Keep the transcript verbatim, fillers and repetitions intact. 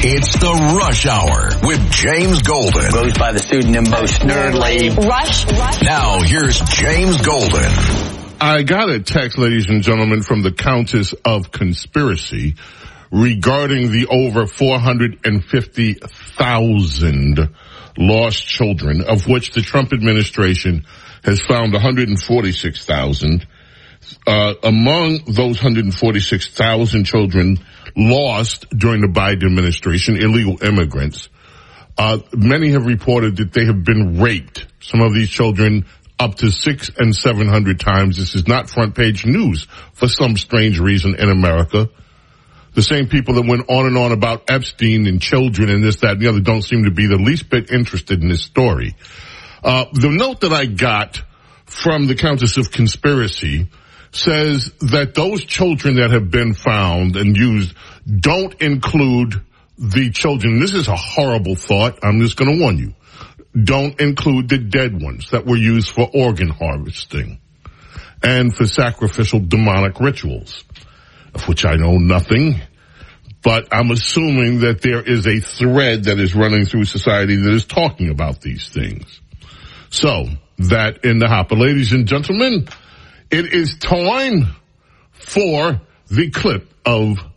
It's the Rush Hour with James Golden. Goes by the pseudonym Bo Snerdley. Rush, Rush. Now, here's James Golden. I got a text, ladies and gentlemen, from the Countess of Conspiracy regarding the over four hundred fifty thousand lost children, of which the Trump administration has found one hundred forty-six thousand. Uh, among those one hundred forty-six thousand children lost during the Biden administration, illegal immigrants, uh, many have reported that they have been raped. Some of these children up to six and seven hundred times. This is not front page news for some strange reason in America. The same people that went on and on about Epstein and children and this, that, and the other don't seem to be the least bit interested in this story. Uh, the note that I got from the Countess of Conspiracy says that those children that have been found and used don't include the children. This is a horrible thought. I'm just going to warn you. Don't include the dead ones that were used for organ harvesting and for sacrificial demonic rituals, of which I know nothing. But I'm assuming that there is a thread that is running through society that is talking about these things. So, that in the hopper. Ladies and gentlemen, it is time for the clip of